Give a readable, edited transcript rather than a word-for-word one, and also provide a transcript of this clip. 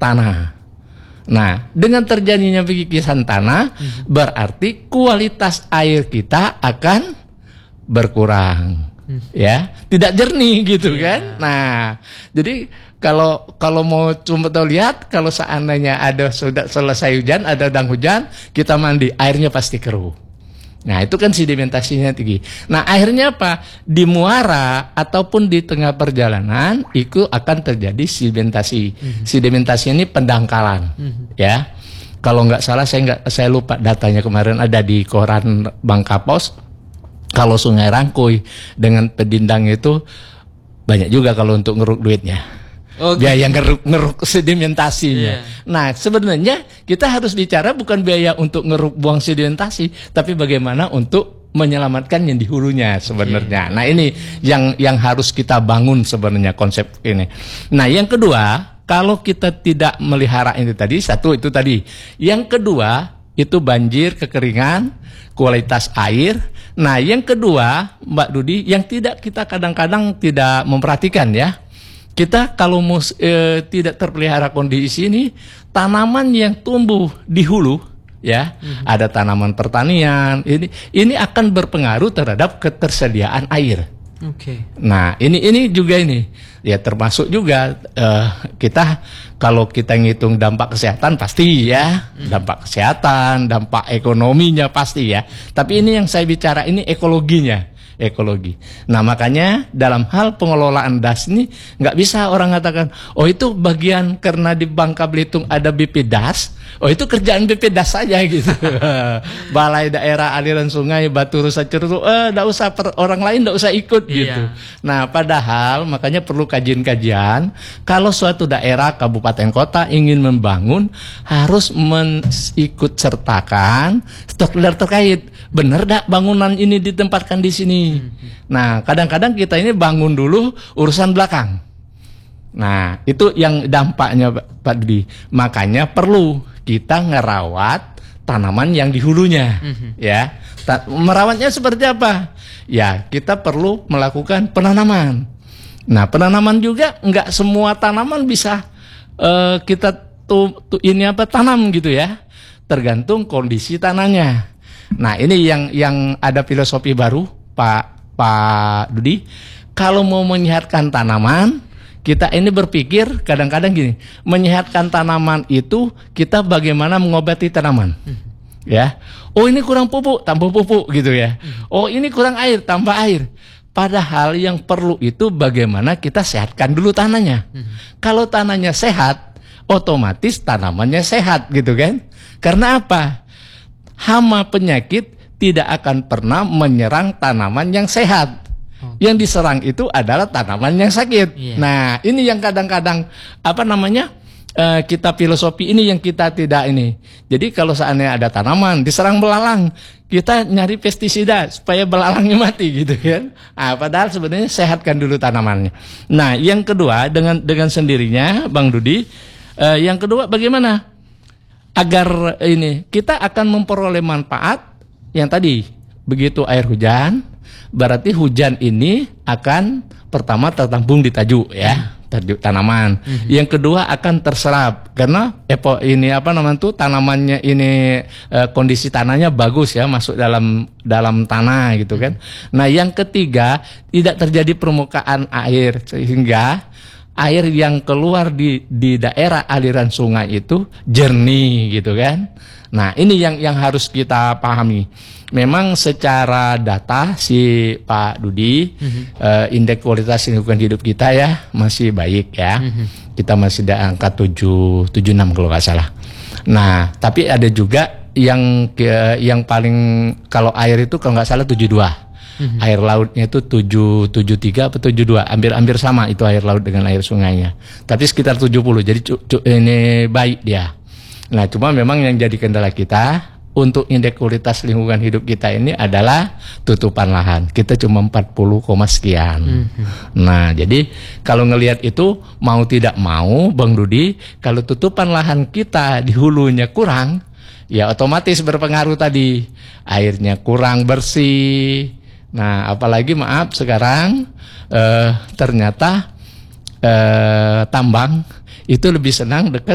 tanah. Nah, dengan terjadinya pekikisan tanah, berarti kualitas air kita akan berkurang, ya, tidak jernih gitu kan. Nah, jadi kalau mau cuma tahu lihat, kalau seandainya ada sudah selesai hujan, ada sedang hujan, kita mandi, airnya pasti keruh. Nah, itu kan sedimentasinya tinggi. Nah, akhirnya apa? Di muara ataupun di tengah perjalanan itu akan terjadi sedimentasi. Sedimentasi ini pendangkalan, ya. Kalau nggak salah, saya lupa datanya kemarin, ada di koran Bangka Pos. Kalau Sungai Rangkuy dengan pedindang itu banyak juga kalau untuk ngeruk duitnya. Biaya ngeruk sedimentasinya. Nah, sebenarnya kita harus bicara bukan biaya untuk ngeruk buang sedimentasi, tapi bagaimana untuk menyelamatkan yang di hulunya sebenarnya. Nah, ini yang harus kita bangun sebenarnya konsep ini. Nah, yang kedua, kalau kita tidak melihara ini tadi, satu itu tadi. Yang kedua, itu banjir, kekeringan, kualitas air. Nah, yang kedua, Mbak Dudi, yang tidak kita kadang-kadang tidak memperhatikan ya. Kita kalau tidak terpelihara kondisi ini, tanaman yang tumbuh di hulu, ya, ada tanaman pertanian, ini akan berpengaruh terhadap ketersediaan air. Nah, ini juga ini, ya termasuk juga kita kalau kita ngitung dampak kesehatan pasti ya, dampak kesehatan, dampak ekonominya pasti ya. Tapi ini yang saya bicara ini ekologinya. Ekologi. Nah, makanya dalam hal pengelolaan das ini nggak bisa orang katakan, oh itu bagian karena di Bangka Belitung ada BP Das, oh itu kerjaan BP Das saja gitu. Balai Daerah Aliran Sungai Batu Rusa Cerutu, nggak usah orang lain nggak usah ikut gitu. Nah, padahal makanya perlu kajian-kajian. Kalau suatu daerah, kabupaten, kota ingin membangun, harus ikut sertakan stakeholder terkait. Benar dak bangunan ini ditempatkan di sini. Nah, kadang-kadang kita ini bangun dulu urusan belakang. Nah, itu yang dampaknya Pak Dudi. Makanya perlu kita ngerawat tanaman yang di hulunya, ya. Merawatnya seperti apa? Ya, kita perlu melakukan penanaman. Nah, penanaman juga nggak semua tanaman bisa kita tanam gitu ya. Tergantung kondisi tanahnya. Nah, ini yang ada filosofi baru Pak Dudi. Kalau mau menyehatkan tanaman, kita ini berpikir kadang-kadang gini, menyehatkan tanaman itu kita bagaimana mengobati tanaman. Ya. Oh, ini kurang pupuk, tambah pupuk gitu ya. Oh, ini kurang air, tambah air. Padahal yang perlu itu bagaimana kita sehatkan dulu tanahnya. Kalau tanahnya sehat, otomatis tanamannya sehat gitu kan. Karena apa? Hama penyakit tidak akan pernah menyerang tanaman yang sehat. Yang diserang itu adalah tanaman yang sakit. Nah, ini yang kadang-kadang kita filosofi ini yang kita tidak ini. Jadi kalau seandainya ada tanaman diserang belalang, kita nyari pestisida supaya belalangnya mati gitu kan. Padahal sebenarnya sehatkan dulu tanamannya. Nah, yang kedua dengan sendirinya Bang Dudi, yang kedua bagaimana agar ini kita akan memperoleh manfaat yang tadi, begitu air hujan, berarti hujan ini akan pertama tertampung di tajuk ya, tajuk tanaman. Yang kedua akan terserap karena tanamannya ini kondisi tanahnya bagus ya, masuk dalam tanah gitu kan. Nah, yang ketiga tidak terjadi permukaan air sehingga air yang keluar di daerah aliran sungai itu jernih gitu kan. Nah, ini yang harus kita pahami. Memang secara data si Pak Dudi, indeks kualitas lingkungan hidup kita ya masih baik ya. Kita masih di angka 76 kalau nggak salah. Nah, tapi ada juga yang paling, kalau air itu kalau nggak salah 72. Air lautnya itu 73 atau 72, hampir sama itu air laut dengan air sungainya. Tapi sekitar 70, jadi ini baik dia. Nah, cuma memang yang jadi kendala kita untuk indeks kualitas lingkungan hidup kita ini adalah tutupan lahan. Kita cuma 40, sekian. Nah, jadi kalau ngelihat itu mau tidak mau Bang Dudi, kalau tutupan lahan kita di hulunya kurang, ya otomatis berpengaruh tadi. Airnya kurang bersih. Nah, apalagi maaf sekarang ternyata tambang itu lebih senang dekat